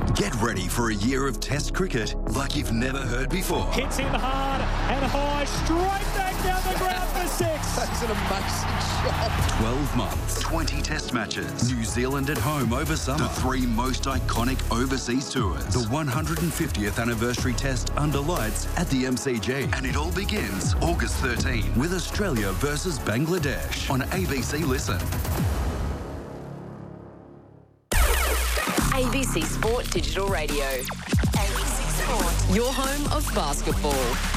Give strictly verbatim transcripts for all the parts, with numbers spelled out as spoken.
Get ready for a year of Test cricket like you've never heard before. Hits in hard and high, straight back down the ground for six. That's an amazing shot. twelve months, twenty Test matches. New Zealand at home over summer. The three most iconic overseas tours. The one hundred fiftieth anniversary Test under lights at the M C G. And it all begins August thirteenth with Australia versus Bangladesh on A B C Listen. A B C Sport Digital Radio. A B C Sport. Your home of basketball.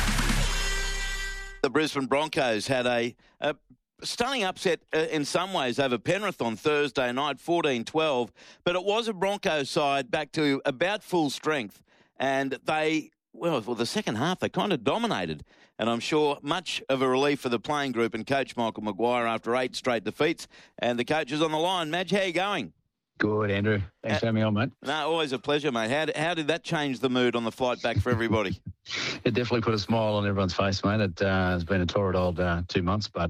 The Brisbane Broncos had a, a stunning upset uh, in some ways over Penrith on Thursday night, fourteen twelve. But it was a Broncos side back to about full strength. And they, well, for the second half, they kind of dominated. And I'm sure much of a relief for the playing group and coach Michael Maguire after eight straight defeats. And the coach is on the line. Madge, how are you going? Good, Andrew. Thanks uh, for having me on, mate. No, always a pleasure, mate. How, how did that change the mood on the flight back for everybody? It definitely put a smile on everyone's face, mate. It uh, has been a torrid old uh, two months, but,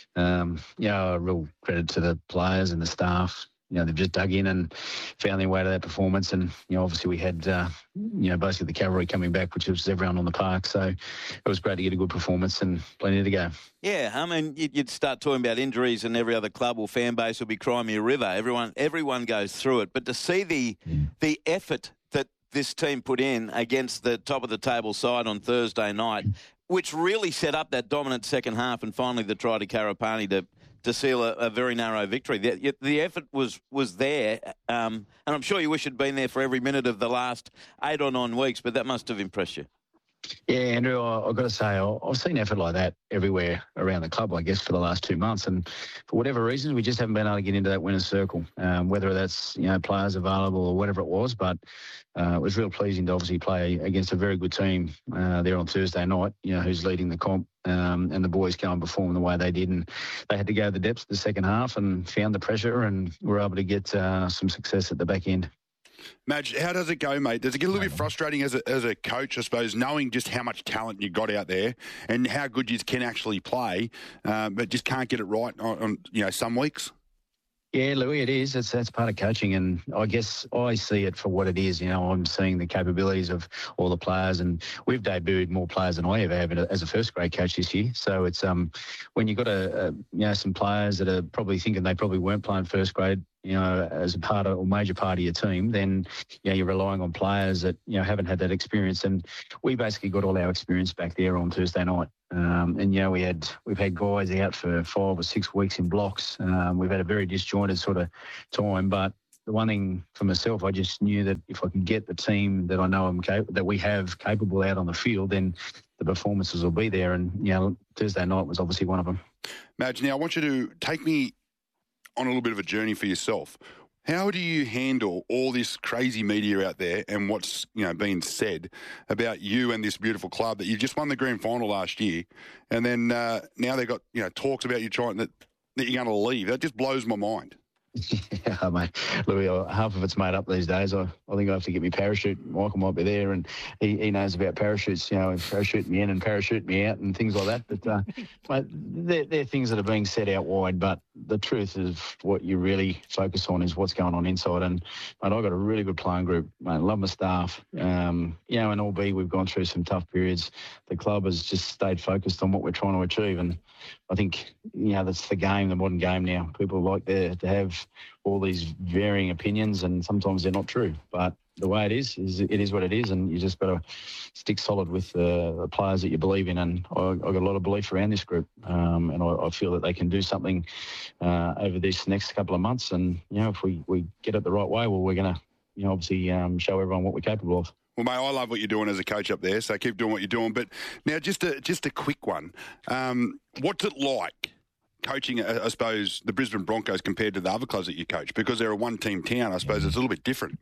um, yeah, a real credit to the players and the staff. You know, they've just dug in and found their way to that performance. And, you know, obviously we had, uh, you know, basically the cavalry coming back, which was everyone on the park. So it was great to get a good performance and plenty to go. Yeah, I mean, you'd start talking about injuries and every other club or fan base will be crying me a river. Everyone everyone goes through it. But to see the mm. the effort that this team put in against the top of the table side on Thursday night, which really set up that dominant second half and finally the try to Karapani to to seal a, a very narrow victory. The, the effort was was there, um, and I'm sure you wish it had been there for every minute of the last eight or nine weeks, but that must have impressed you. Yeah, Andrew, I, I've got to say, I've seen effort like that everywhere around the club, I guess, for the last two months. And for whatever reason, we just haven't been able to get into that winner's circle, um, whether that's, you know, players available or whatever it was. But uh, it was real pleasing to obviously play against a very good team uh, there on Thursday night, you know, who's leading the comp. Um, and the boys go and perform the way they did. And they had to go to the depths of the second half and found the pressure and were able to get uh, some success at the back end. Madge, how does it go, mate? Does it get a little bit frustrating as a, as a coach, I suppose, knowing just how much talent you got out there and how good you can actually play, uh, but just can't get it right on, on, you know, some weeks? Yeah, Louis, it is. It's, that's part of coaching, and I guess I see it for what it is. You know, I'm seeing the capabilities of all the players, and we've debuted more players than I ever have as a first grade coach this year. So it's um when you've got a, a you know some players that are probably thinking they probably weren't playing first grade, you know, as a part of or major part of your team, then you know you're relying on players that you know haven't had that experience, and we basically got all our experience back there on Thursday night. Um, and you know we had we've had guys out for five or six weeks in blocks. Um, we've had a very disjointed sort of time, but the one thing for myself, I just knew that if I could get the team that I know I'm cap- that we have capable out on the field, then the performances will be there. And you know Thursday night was obviously one of them. Madge, now I want you to take me on a little bit of a journey for yourself. How do you handle all this crazy media out there and what's, you know, being said about you and this beautiful club that you just won the grand final last year, and then uh, now they got, you know, talks about you trying that, that you're going to leave? That just blows my mind. Yeah, mate. Louis, half of it's made up these days. I, I think I have to get my parachute. Michael might be there, and he, he knows about parachutes, you know, parachute me in and parachute me out and things like that. But, uh, mate, they're, they're things that are being said out wide, but the truth is what you really focus on is what's going on inside. And, mate, I've got a really good playing group. Mate, I love my staff. Um, you know, and albeit we've gone through some tough periods, the club has just stayed focused on what we're trying to achieve. And I think, you know, that's the game, the modern game now. People like to, to have all these varying opinions, and sometimes they're not true. But the way it is, is it is what it is, and you just got to stick solid with uh, the players that you believe in. And I, I've got a lot of belief around this group, um, and I, I feel that they can do something uh, over this next couple of months. And, you know, if we, we get it the right way, well, we're going to, you know, obviously um, show everyone what we're capable of. Well, mate, I love what you're doing as a coach up there, so keep doing what you're doing. But now just a, just a quick one. Um, what's it like coaching, I suppose, the Brisbane Broncos compared to the other clubs that you coach? Because they're a one-team town, I suppose it's a little bit different.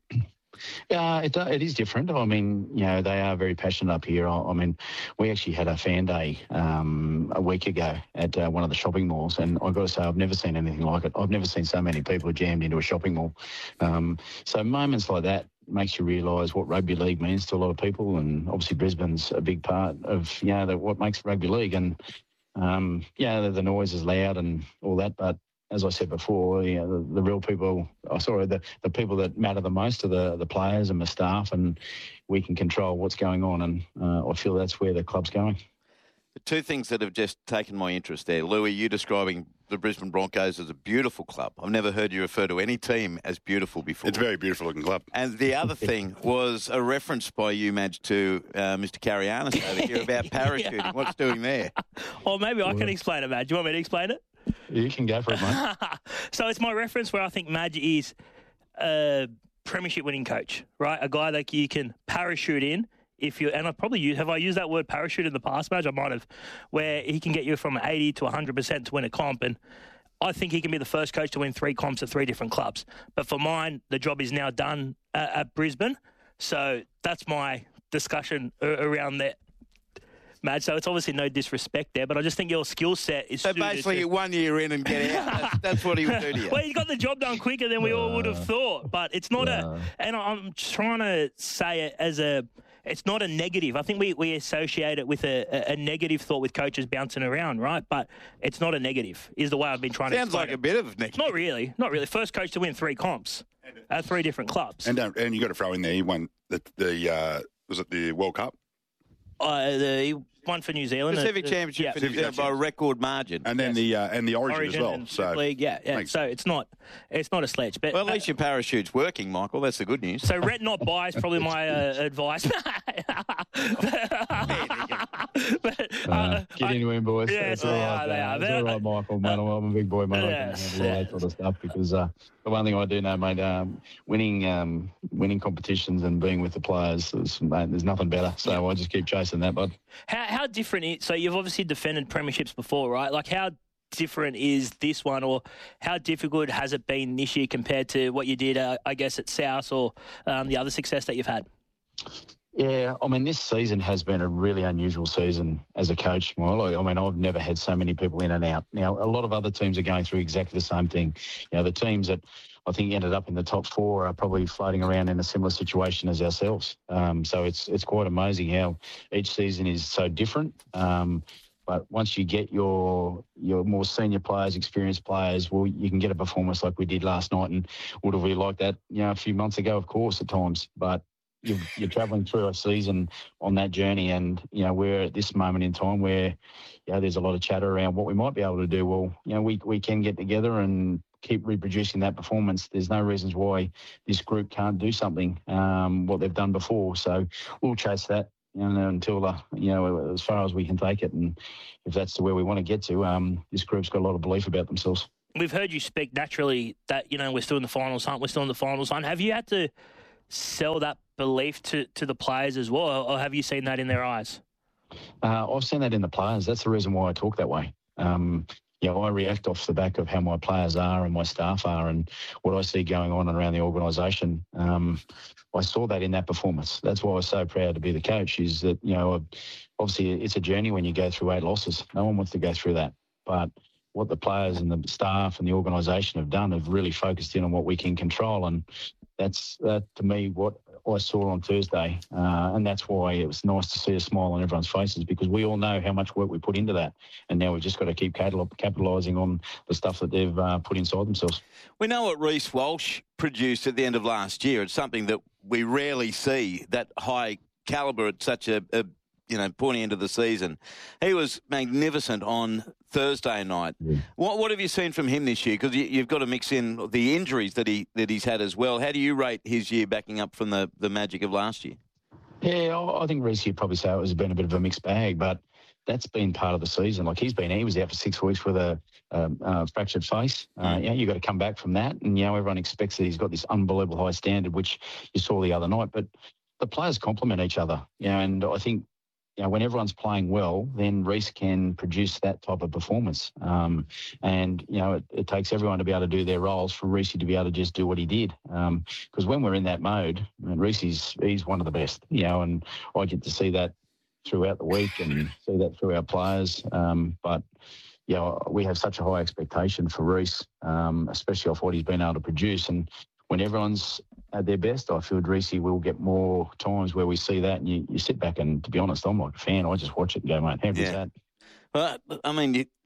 Yeah, it, it is different. I mean, you know, they are very passionate up here. I, I mean, we actually had a fan day um, a week ago at uh, one of the shopping malls, and I've got to say I've never seen anything like it. I've never seen so many people jammed into a shopping mall. Um, so moments like that makes you realise what rugby league means to a lot of people, and obviously Brisbane's a big part of, you know, the, what makes rugby league. And, um, yeah, the, the noise is loud and all that, but as I said before, you know, the, the real people, oh, sorry, the, the people that matter the most are the, the players and the staff, and we can control what's going on. And uh, I feel that's where the club's going. The two things that have just taken my interest there, Louis, you describing the Brisbane Broncos as a beautiful club. I've never heard you refer to any team as beautiful before. It's a very beautiful looking club. And the other thing was a reference by you, Madge, to uh, Mister Carianis over here about parachuting. Yeah. What's doing there? Well, maybe I can explain it, Madge. Do you want me to explain it? You can go for it, mate. So it's my reference where I think Madge is a premiership winning coach, right? A guy that you can parachute in. If you and I probably use, have I used that word parachute in the past, Madge? I might have, where he can get you from eighty to one hundred percent to win a comp, and I think he can be the first coach to win three comps at three different clubs. But for mine, the job is now done at, at Brisbane, so that's my discussion around that. Madge, so it's obviously no disrespect there, but I just think your skill set is so basically to... you're one year in and get out. That's, that's what he would do to you. Well, he got the job done quicker than we all would have thought, but it's not no. a... And I'm trying to say it as a... It's not a negative. I think we, we associate it with a, a negative thought with coaches bouncing around, right? But it's not a negative, is the way I've been trying Sounds to Sounds like it. a bit of negative. Not really. Not really. First coach to win three comps at three different clubs. And don't, and you got to throw in there, he won the, the uh, was it the World Cup? Uh, the, he won for New Zealand. Pacific uh, Championship yeah. for New Zealand by a record margin. And then yes. the uh, and the Origin, Origin as well. And so League, yeah, yeah. So it's not it's not a sledge. But well, at least uh, your parachute's working, Michael. That's the good news. So rent not buy is probably my uh, advice. but, uh, uh, get into him, boys. Yeah, it's so all they right, are, they are. It's all right, Michael, mate. I'm a big boy, mate. Yes, I can handle all that sort of stuff because uh, the one thing I do know, mate, um, winning um, winning competitions and being with the players, is, mate, there's nothing better. So I just keep chasing that, bud. How, how different is, so you've obviously defended premierships before, right? Like how different is this one, or how difficult has it been this year compared to what you did, uh, I guess, at South or um, the other success that you've had? Yeah, I mean, this season has been a really unusual season as a coach. Well, I mean, I've never had so many people in and out. Now, a lot of other teams are going through exactly the same thing. You know, the teams that I think ended up in the top four are probably floating around in a similar situation as ourselves. Um, so it's it's quite amazing how each season is so different. Um, but once you get your your more senior players, experienced players, well, you can get a performance like we did last night. And would have we liked that, you know, a few months ago, of course, at times. But You're, you're travelling through a season on that journey, and you know we're at this moment in time where, you know, there's a lot of chatter around what we might be able to do. Well, you know, we we can get together and keep reproducing that performance. There's no reasons why this group can't do something um, what they've done before. So we'll chase that, you know, until uh, you know as far as we can take it, and if that's to where we want to get to, um, this group's got a lot of belief about themselves. We've heard you speak naturally that, you know, we're still in the finals hunt. We're still in the finals hunt. Have you had to sell that belief to, to the players as well, or have you seen that in their eyes? Uh, I've seen that in the players. That's the reason why I talk that way. Um, you know, I react off the back of how my players are and my staff are and what I see going on around the organisation. Um, I saw that in that performance. That's why I was so proud to be the coach, is that, you know, obviously it's a journey when you go through eight losses. No one wants to go through that. But what the players and the staff and the organisation have done have really focused in on what we can control, and that's, that to me, what I saw on Thursday. Uh, and that's why it was nice to see a smile on everyone's faces, because we all know how much work we put into that. And now we've just got to keep capitalising on the stuff that they've uh, put inside themselves. We know what Reece Walsh produced at the end of last year. It's something that we rarely see, that high calibre at such a, a you know, pointing into the season. He was magnificent on Thursday night. Yeah. What what have you seen from him this year? Because you, you've got to mix in the injuries that he that he's had as well. How do you rate his year backing up from the, the magic of last year? Yeah, I think Reece, you'd probably say it was been a bit of a mixed bag, but that's been part of the season. Like he's been, he was out for six weeks with a um, uh, fractured face. Uh, mm. You know, you've got to come back from that. And, you know, everyone expects that he's got this unbelievable high standard, which you saw the other night. But the players complement each other, you know, and I think, you know, when everyone's playing well, then Reece can produce that type of performance. Um, and, you know, it, it takes everyone to be able to do their roles for Reece to be able to just do what he did. Because um, when we're in that mode, I mean, Reece is he's one of the best, you know, and I get to see that throughout the week and see that through our players. Um, but, you know, we have such a high expectation for Reece, um, especially off what he's been able to produce. And when everyone's at their best, I feel Reece will get more times where we see that, and you, you sit back and, to be honest, I'm like a fan. I just watch it and go, mate, how good is that? Well, I mean, you,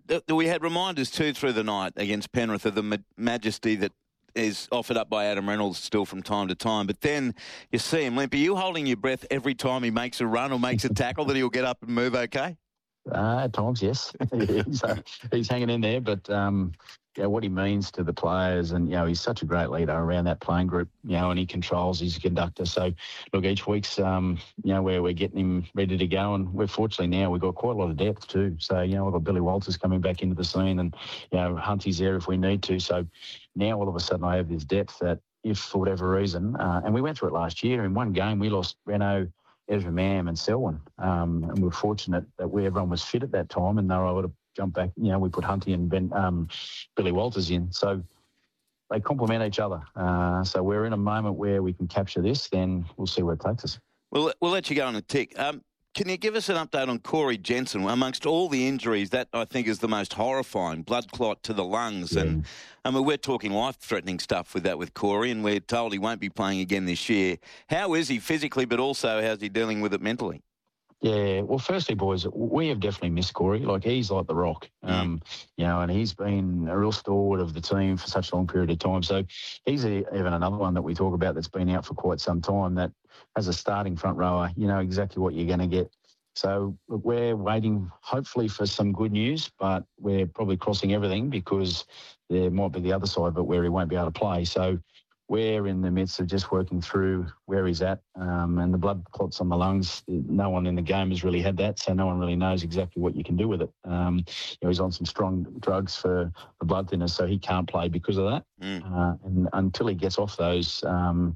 th- we had reminders too through the night against Penrith of the ma- majesty that is offered up by Adam Reynolds still from time to time. But then you see him limp. Are you holding your breath every time he makes a run or makes a tackle that he'll get up and move okay? Uh, at times, yes. he's, uh, he's hanging in there, but um, yeah, what he means to the players, and you know, he's such a great leader around that playing group. You know, and he controls. He's a conductor. So, look, each week's um, you know, where we're getting him ready to go, and we're fortunately now we've got quite a lot of depth too. So, you know, we've got Billy Walters coming back into the scene, and you know, Hunty's there if we need to. So now all of a sudden I have this depth that, if for whatever reason, uh, and we went through it last year in one game, we lost Renault, Ezra Mam and Selwyn. Um, and we were fortunate that we, everyone was fit at that time and they were able to jump back. You know, we put Hunty and Ben, um, Billy Walters in. So they complement each other. Uh, so we're in a moment where we can capture this, then we'll see where it takes us. We'll, we'll let you go on a tick. Um, can you give us an update on Corey Jensen? Amongst all the injuries, that I think is the most horrifying, blood clot to the lungs. Yeah. And I mean, we're talking life-threatening stuff with that with Corey, and we're told he won't be playing again this year. How is he physically, but also how's he dealing with it mentally? Yeah, well, firstly, boys, we have definitely missed Corey. Like, he's like the rock, mm. um, you know, and he's been a real stalwart of the team for such a long period of time. So he's a, even another one that we talk about that's been out for quite some time, that as a starting front rower, you know exactly what you're going to get. So we're waiting, hopefully, for some good news, but we're probably crossing everything because there might be the other side, but where he won't be able to play. So we're in the midst of just working through where he's at, um, and the blood clots on the lungs. No one in the game has really had that, so no one really knows exactly what you can do with it. Um, you know, he's on some strong drugs for the blood thinners, so he can't play because of that. Mm. Uh, and until he gets off those, um,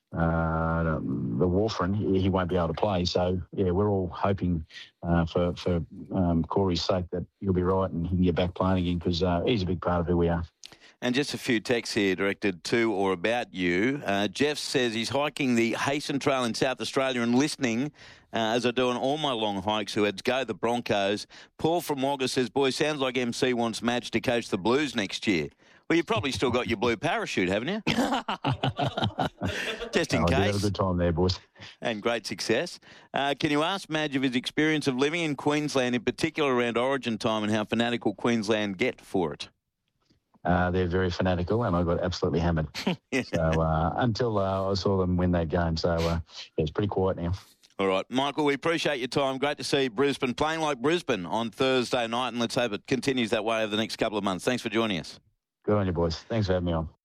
uh, the warfarin, he, he won't be able to play. So yeah, we're all hoping uh, for for um, Corey's sake that he'll be right and he can get back playing again, because uh, he's a big part of who we are. And just a few texts here directed to or about you. Uh, Jeff says he's hiking the Hasten Trail in South Australia and listening uh, as I do on all my long hikes, who heads Go the Broncos. Paul from Wagga says, boys, sounds like M C wants Madge to coach the Blues next year. Well, you've probably still got your blue parachute, haven't you? Just in no, case. Have a good time there, boys. And great success. Uh, can you ask Madge of his experience of living in Queensland, in particular around Origin time, and how fanatical Queensland get for it? Uh, they're very fanatical, and I got absolutely hammered. yeah. So uh, until uh, I saw them win that game, so uh, yeah, it's pretty quiet now. All right, Michael, we appreciate your time. Great to see Brisbane playing like Brisbane on Thursday night, and let's hope it continues that way over the next couple of months. Thanks for joining us. Good on you, boys. Thanks for having me on.